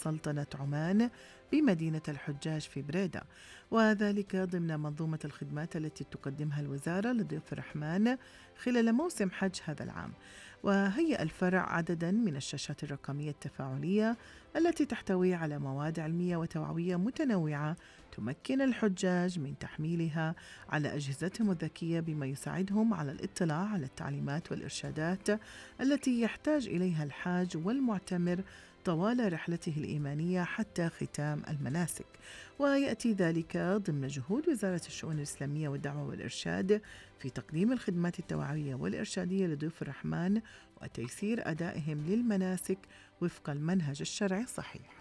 سلطنة عمان بمدينة الحجاج في بريدة، وذلك ضمن منظومة الخدمات التي تقدمها الوزارة لضيوف الرحمن خلال موسم حج هذا العام. وهيئ الفرع عددا من الشاشات الرقمية التفاعلية التي تحتوي على مواد علمية وتوعوية متنوعة تمكن الحجاج من تحميلها على أجهزتهم الذكية، بما يساعدهم على الاطلاع على التعليمات والإرشادات التي يحتاج إليها الحاج والمعتمر طوال رحلته الإيمانية حتى ختام المناسك. ويأتي ذلك ضمن جهود وزارة الشؤون الإسلامية والدعوة والإرشاد في تقديم الخدمات التوعوية والإرشادية لضيوف الرحمن وتيسير أدائهم للمناسك وفق المنهج الشرعي الصحيح.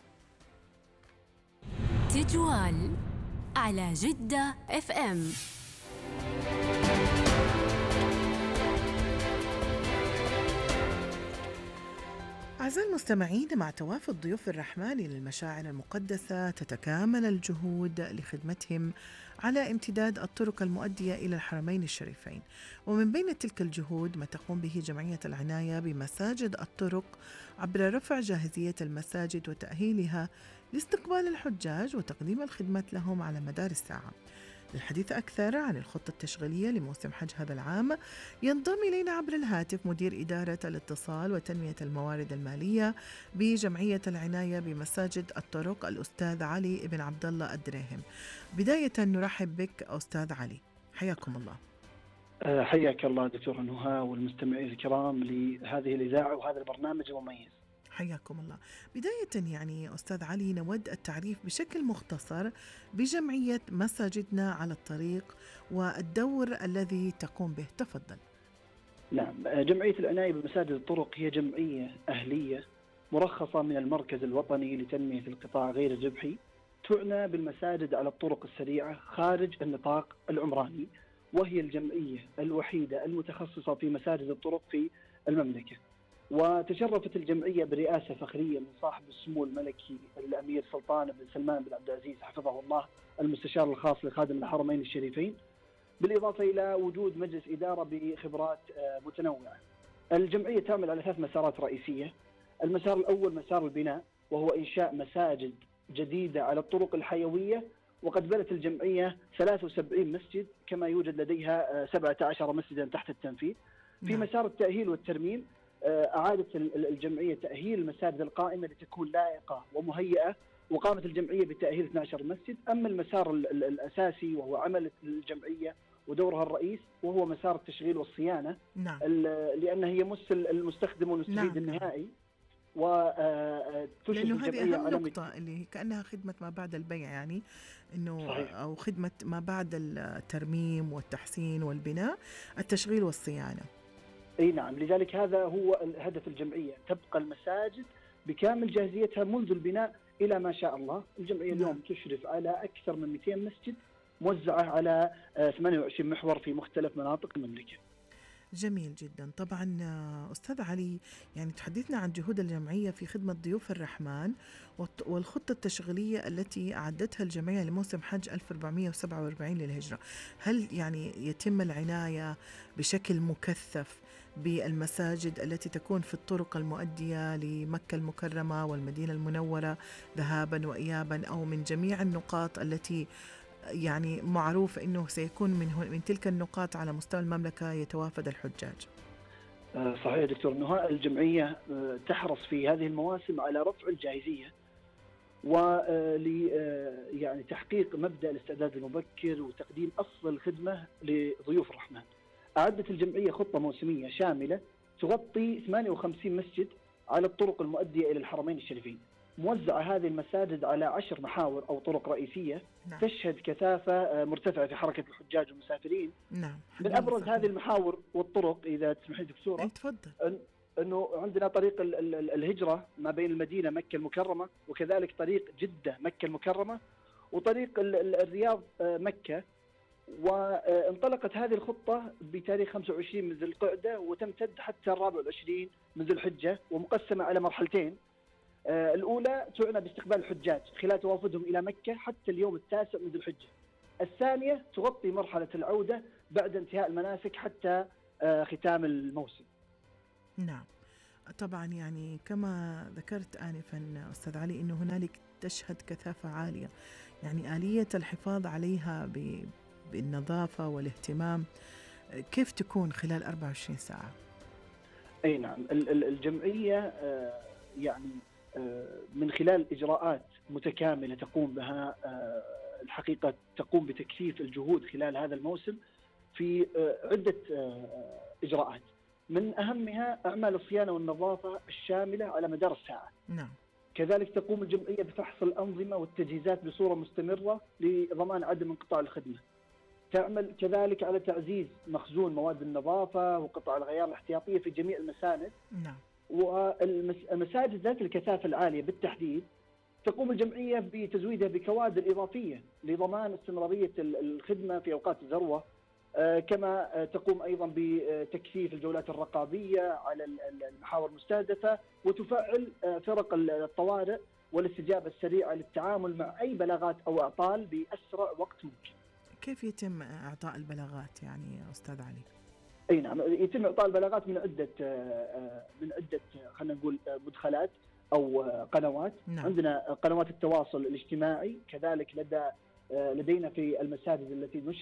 تجوال على جدة FM. أعزائي المستمعين، مع توافد ضيوف الرحمن للمشاعر المقدسة تتكامل الجهود لخدمتهم على امتداد الطرق المؤدية إلى الحرمين الشريفين. ومن بين تلك الجهود ما تقوم به جمعية العناية بمساجد الطرق عبر رفع جاهزية المساجد وتأهيلها لاستقبال الحجاج وتقديم الخدمات لهم على مدار الساعة. للحديث أكثر عن الخطة التشغيلية لموسم حج هذا العام ينضم إلينا عبر الهاتف مدير إدارة الاتصال وتنمية الموارد المالية بجمعية العناية بمساجد الطرق الأستاذ علي بن عبد الله الدريهم. بداية نرحب بك أستاذ علي، حياكم الله. حياك الله دكتور نهى والمستمعين الكرام لهذه الإذاعة وهذا البرنامج المميز. حياكم الله. بداية يعني أستاذ علي نود التعريف بشكل مختصر بجمعية مساجدنا على الطريق والدور الذي تقوم به. تفضل. نعم، جمعية العناية بمساجد الطرق هي جمعية أهلية مرخصة من المركز الوطني لتنمية القطاع غير الربحي، تعنى بالمساجد على الطرق السريعة خارج النطاق العمراني، وهي الجمعية الوحيدة المتخصصة في مساجد الطرق في المملكة. وتشرفت الجمعية برئاسة فخرية من صاحب السمو الملكي الأمير سلطان بن سلمان بن عبد العزيز حفظه الله، المستشار الخاص لخادم الحرمين الشريفين، بالإضافة إلى وجود مجلس إدارة بخبرات متنوعة. الجمعية تعمل على 3 مسارات رئيسية. المسار الأول مسار البناء، وهو إنشاء مساجد جديدة على الطرق الحيوية، وقد بنت الجمعية 73 مسجد، كما يوجد لديها 17 مسجدا تحت التنفيذ. في مسار التأهيل والترميم، أعادت الجمعية تأهيل المساجد القائمة لتكون لائقة ومهيئة، وقامت الجمعية بتأهيل 12 مسجد. أما المسار الأساسي وهو عمل الجمعية ودورها الرئيس وهو مسار التشغيل والصيانة، نعم. لأنها هي المستخدم والمستفيد النهائي، لأنه هذه أهم نقطة اللي كأنها خدمة ما بعد البيع، يعني إنه صحيح. أو خدمة ما بعد الترميم والتحسين والبناء، التشغيل والصيانة. اي نعم، لذلك هذا هو هدف الجمعية، تبقى المساجد بكامل جاهزيتها منذ البناء إلى ما شاء الله. الجمعية اليوم تشرف على أكثر من 200 مسجد موزعة على 28 محور في مختلف مناطق المملكة. جميل جدا. طبعا أستاذ علي، يعني تحدثنا عن جهود الجمعية في خدمة ضيوف الرحمن والخطة التشغيلية التي أعدتها الجمعية لموسم حج 1447 للهجرة. هل يعني يتم العناية بشكل مكثف بالمساجد التي تكون في الطرق المؤدية لمكة المكرمة والمدينة المنورة ذهابا وإيابا، أو من جميع النقاط التي يعني معروف أنه سيكون من تلك النقاط على مستوى المملكة يتوافد الحجاج؟ صحيح دكتور نهى، الجمعية تحرص في هذه المواسم على رفع الجاهزية يعني تحقيق مبدأ الاستعداد المبكر وتقديم أفضل خدمة لضيوف الرحمن. أعدت الجمعية خطة موسمية شاملة تغطي 58 مسجد على الطرق المؤدية إلى الحرمين الشريفين، موزعة هذه المساجد على 10 محاور أو طرق رئيسية. نعم. تشهد كثافة مرتفعة في حركة الحجاج والمسافرين. نعم. من أبرز هذه المحاور والطرق، إذا تسمحين دكتورة، تفضل. أنه عندنا طريق الهجرة ما بين المدينة مكة المكرمة، وكذلك طريق جدة مكة المكرمة، وطريق الرياض مكة. وانطلقت هذه الخطة بتاريخ 25 من ذي القعدة وتمتد حتى 24 من ذي الحجة، ومقسمة على مرحلتين. الأولى تعنى باستقبال الحجاج خلال توافدهم إلى مكة حتى اليوم 9 من ذي الحجة. الثانية تغطي مرحلة العودة بعد انتهاء المناسك حتى ختام الموسم. نعم. طبعا يعني كما ذكرت آنفا أستاذ علي أنه هنالك تشهد كثافة عالية، يعني آلية الحفاظ عليها بالنظافة والاهتمام كيف تكون خلال 24 ساعة؟ أي نعم، الجمعية يعني من خلال إجراءات متكاملة تقوم بها، الحقيقة تقوم بتكثيف الجهود خلال هذا الموسم في عدة إجراءات، من أهمها أعمال الصيانة والنظافة الشاملة على مدار الساعة. نعم. كذلك تقوم الجمعية بفحص الأنظمة والتجهيزات بصورة مستمرة لضمان عدم انقطاع الخدمة. تعمل كذلك على تعزيز مخزون مواد النظافة وقطع الغيار الاحتياطية في جميع المساند. نعم. والمساجد ذات الكثافة العالية بالتحديد تقوم الجمعية بتزويدها بكوادر إضافية لضمان استمرارية الخدمة في أوقات الذروة، كما تقوم أيضا بتكثيف الجولات الرقابية على المحاور المستهدفة، وتفعل فرق الطوارئ والاستجابة السريعة للتعامل مع أي بلاغات أو أعطال بأسرع وقت ممكن. كيف يتم إعطاء البلاغات يعني أستاذ علي؟ أي نعم، يتم إعطاء البلاغات من عدة خلينا نقول مدخلات أو قنوات. نعم. عندنا قنوات التواصل الاجتماعي، كذلك لدينا في المساجد التي